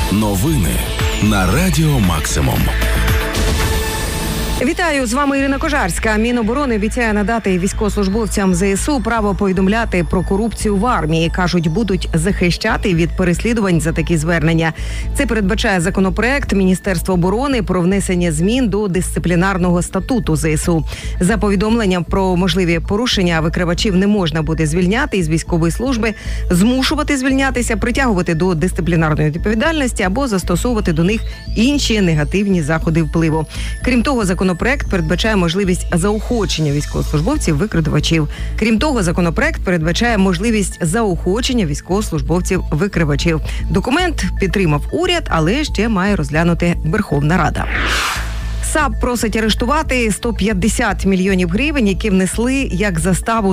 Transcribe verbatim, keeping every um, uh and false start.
Новини на Радіо Максимум. Вітаю, з вами Ірина Кожарська. Міноборони обіцяє надати військовослужбовцям зе ес у право повідомляти про корупцію в армії. Кажуть, будуть захищати від переслідувань за такі звернення. Це передбачає законопроект Міністерства оборони про внесення змін до дисциплінарного статуту зе ес у. За повідомленням про можливі порушення викривачів не можна буде звільняти із військової служби, змушувати звільнятися, притягувати до дисциплінарної відповідальності або застосовувати до них інші негативні заходи впливу. Крім того, законопроект Законопроект передбачає можливість заохочення військовослужбовців-викривачів. Крім того, законопроект передбачає можливість заохочення військовослужбовців-викривачів. Документ підтримав уряд, але ще має розглянути Верховна Рада. САП просить арештувати сто п'ятдесят мільйонів гривень, які внесли як заставу